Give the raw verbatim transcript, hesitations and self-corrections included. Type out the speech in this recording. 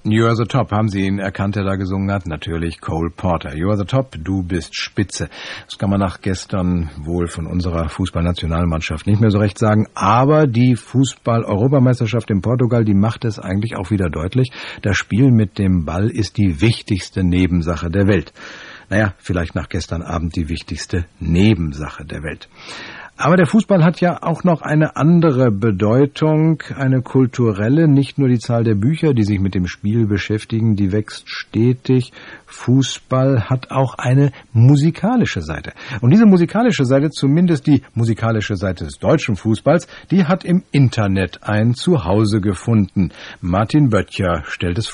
You are the top, haben Sie ihn erkannt, der da gesungen hat? Natürlich Cole Porter. You are the top, du bist Spitze. Das kann man nach gestern wohl von unserer Fußballnationalmannschaft nicht mehr so recht sagen. Aber die Fußball-Europameisterschaft in Portugal, die macht es eigentlich auch wieder deutlich. Das Spiel mit dem Ball ist die wichtigste Nebensache der Welt. Naja, vielleicht nach gestern Abend die wichtigste Nebensache der Welt. Aber der Fußball hat ja auch noch eine andere Bedeutung, eine kulturelle. Nicht nur die Zahl der Bücher, die sich mit dem Spiel beschäftigen, die wächst stetig. Fußball hat auch eine musikalische Seite. Und diese musikalische Seite, zumindest die musikalische Seite des deutschen Fußballs, die hat im Internet ein Zuhause gefunden. Martin Böttcher stellt es vor.